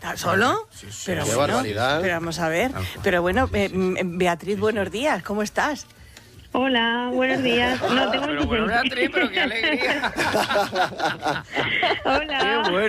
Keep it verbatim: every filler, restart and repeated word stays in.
¿Solo? Sí, sí. Pero Qué bueno, barbaridad. pero vamos a ver. Pero bueno, eh, Beatriz, buenos días, ¿cómo estás? Hola, buenos días. No, tengo Pero bueno, Beatriz, pero qué alegría. Hola. Qué bueno.